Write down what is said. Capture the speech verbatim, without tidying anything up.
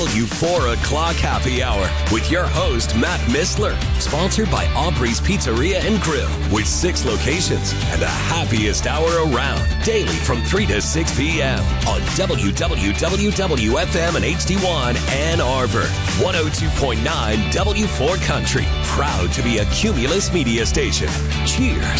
You four o'clock happy hour with your host, Matt Missler. Sponsored by Aubrey's Pizzeria and Grill with six locations and the happiest hour around. Daily from three to six p.m. on W W W W F M and H D one Ann Arbor. one oh two point nine W four Country. Proud to be a Cumulus media station. Cheers.